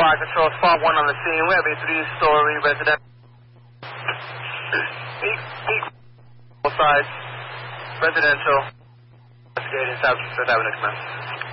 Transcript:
Fire Control, Spot 1 on the scene. We have a 3-story residential. Both sides. Residential. Investigating South Avenue, command.